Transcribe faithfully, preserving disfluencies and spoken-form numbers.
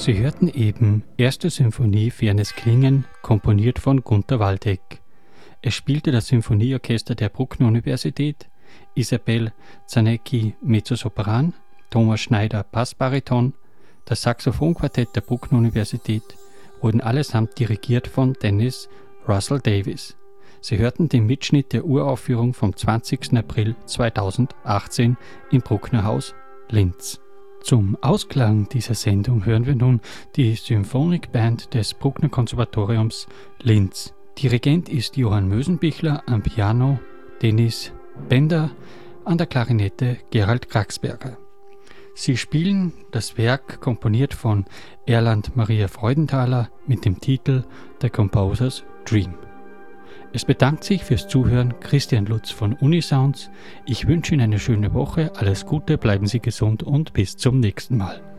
Sie hörten eben Erste Symphonie Fernes Klingen, komponiert von Gunter Waldeck. Es spielte das Symphonieorchester der Bruckner Universität, Isabel Zanecki Mezzosopran, Thomas Schneider Bassbariton, das Saxophonquartett der Bruckner Universität wurden allesamt dirigiert von Dennis Russell Davies. Sie hörten den Mitschnitt der Uraufführung vom zwanzigsten April zweitausendachtzehn im Bruckner Haus Linz. Zum Ausklang dieser Sendung hören wir nun die Symphonikband des Bruckner Konservatoriums Linz. Dirigent ist Johann Mösenbichler am Piano, Dennis Bender an der Klarinette, Gerald Kraxberger. Sie spielen das Werk, komponiert von Erland Maria Freudenthaler, mit dem Titel The Composer's Dream. Es bedankt sich fürs Zuhören Christian Lutz von Unisounds. Ich wünsche Ihnen eine schöne Woche, alles Gute, bleiben Sie gesund und bis zum nächsten Mal.